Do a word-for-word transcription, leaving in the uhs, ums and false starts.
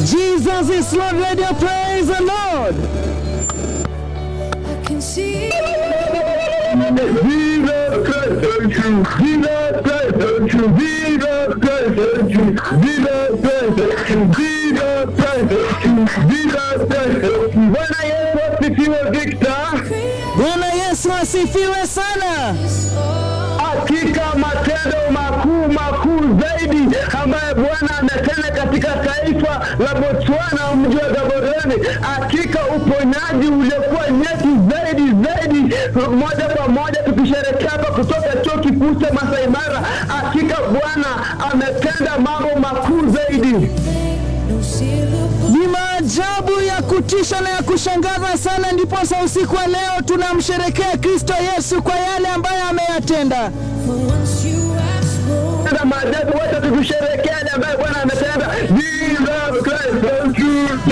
Jesus is Lord. Radio, praise the Lord. I can see Jesus Christ, thank you. Jesus Christ, thank you. Jesus Christ, thank you. Jesus Christ, thank you. Jesus Christ, thank you. Jesus Christ, thank you. Bwana Yesu asifiwe, Victor. Bwana Yesu asifiwe sana. Hakika matendo makuu makuu zaidi ambaye Bwana ametenda katika taifa la Botswana, mji wa Gaborone. Hakika uponyaji uliokuwa nyeti zaidi zaidi, moja kwa moja tukisherehekea hapa kutoka chuo kikuu cha Masai Mara. Hakika Bwana ametenda mambo makuu zaidi. Ni maajabu ya kutisha na ya kushangaza sana, ndiposa usiku wa leo tunamsherehekea Kristo Yesu kwa yale ambayo ameyatenda. Na maajabu wote tukisherehekea yale ambayo Bwana ametenda. Jesus Christ, thank you.